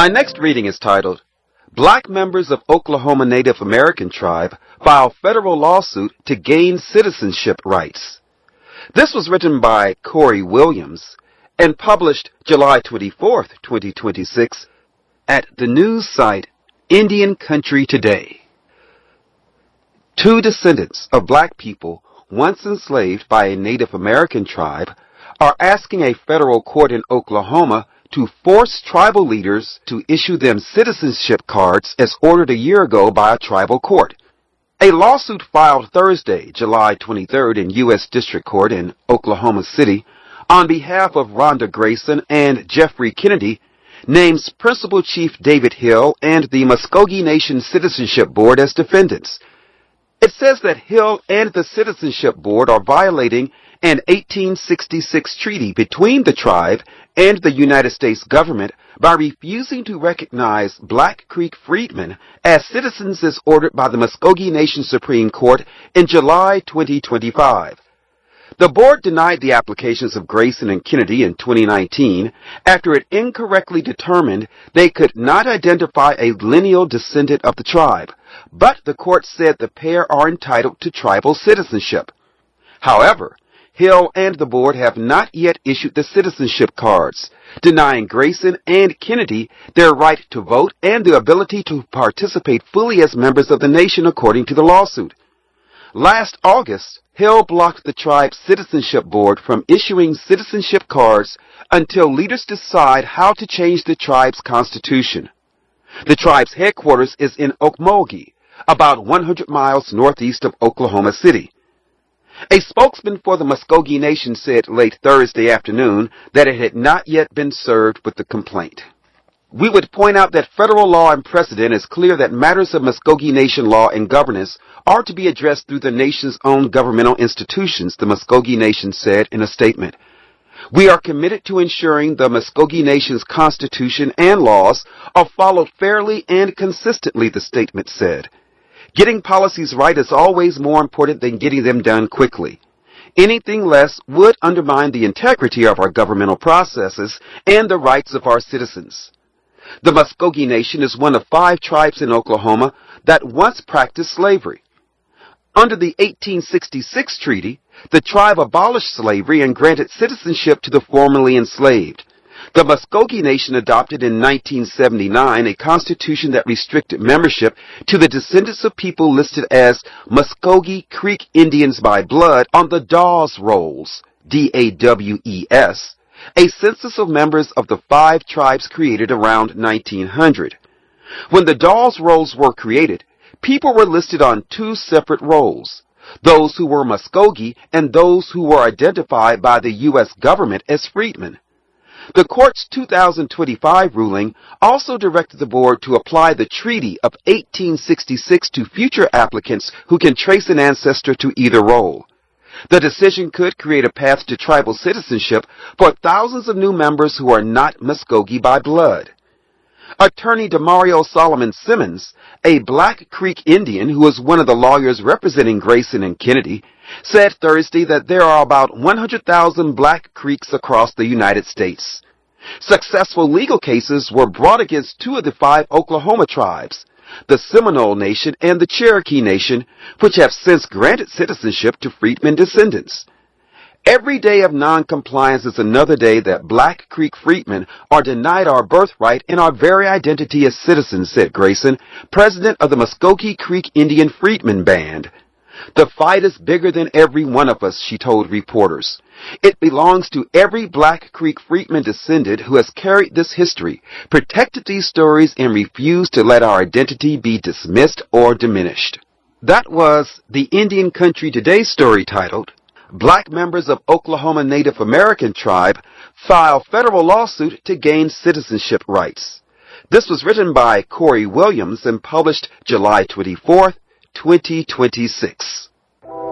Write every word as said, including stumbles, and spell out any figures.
next reading is titled, Black members of Oklahoma Native American tribe file federal lawsuit to gain citizenship rights. This was written by Corey Williams and published July twenty-fourth, twenty twenty-six at the news site Indian Country Today. Two descendants of black people once enslaved by a Native American tribe are asking a federal court in Oklahoma to force tribal leaders to issue them citizenship cards as ordered a year ago by a tribal court. A lawsuit filed Thursday, July twenty-third in U S District Court in Oklahoma City on behalf of Rhonda Grayson and Jeffrey Kennedy names Principal Chief David Hill and the Muskogee Nation Citizenship Board as defendants. It says that Hill and the Citizenship Board are violating an eighteen sixty-six treaty between the tribe and the United States government by refusing to recognize Black Creek freedmen as citizens as ordered by the Muskogee Nation Supreme Court in July twenty twenty-five. The board denied the applications of Grayson and Kennedy in twenty nineteen after it incorrectly determined they could not identify a lineal descendant of the tribe, but the court said the pair are entitled to tribal citizenship. However, Hill and the board have not yet issued the citizenship cards, denying Grayson and Kennedy their right to vote and the ability to participate fully as members of the nation according to the lawsuit. Last August, Hill blocked the tribe's citizenship board from issuing citizenship cards until leaders decide how to change the tribe's constitution. The tribe's headquarters is in Okmulgee, about one hundred miles northeast of Oklahoma City. A spokesman for the Muskogee Nation said late Thursday afternoon that it had not yet been served with the complaint. We would point out that federal law and precedent is clear that matters of Muskogee Nation law and governance are to be addressed through the nation's own governmental institutions, the Muskogee Nation said in a statement. We are committed to ensuring the Muskogee Nation's constitution and laws are followed fairly and consistently, the statement said. Getting policies right is always more important than getting them done quickly. Anything less would undermine the integrity of our governmental processes and the rights of our citizens. The Muskogee Nation is one of five tribes in Oklahoma that once practiced slavery. Under the eighteen sixty-six treaty, the tribe abolished slavery and granted citizenship to the formerly enslaved. The Muskogee Nation adopted in nineteen seventy-nine a constitution that restricted membership to the descendants of people listed as Muskogee Creek Indians by blood on the Dawes Rolls, D A W E S, a census of members of the five tribes created around nineteen hundred. When the Dawes Rolls were created, people were listed on two separate rolls, those who were Muskogee and those who were identified by the U S government as freedmen. The court's two thousand twenty-five ruling also directed the board to apply the Treaty of eighteen sixty-six to future applicants who can trace an ancestor to either role. The decision could create a path to tribal citizenship for thousands of new members who are not Muskogee by blood. Attorney Demario Solomon Simmons, a Black Creek Indian who is one of the lawyers representing Grayson and Kennedy, said Thursday that there are about one hundred thousand Black Creeks across the United States. Successful legal cases were brought against two of the five Oklahoma tribes, the Seminole Nation and the Cherokee Nation, which have since granted citizenship to freedmen descendants. Every day of noncompliance is another day that Black Creek freedmen are denied our birthright and our very identity as citizens, said Grayson, president of the Muskogee Creek Indian Freedmen Band. The fight is bigger than every one of us, she told reporters. It belongs to every Black Creek freedman descendant who has carried this history, protected these stories, and refused to let our identity be dismissed or diminished. That was the Indian Country Today story titled, Black members of Oklahoma Native American tribe file federal lawsuit to gain citizenship rights. This was written by Corey Williams and published July twenty-fourth, twenty twenty-six.